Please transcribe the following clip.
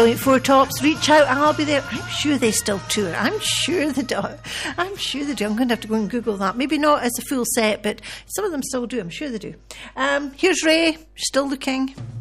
Four Tops, reach out, I'll be there. I'm sure they still tour. I'm sure they do. I'm going to have to go and Google that. Maybe not as a full set, but some of them still do. I'm sure they do. Here's Ray, Still Looking.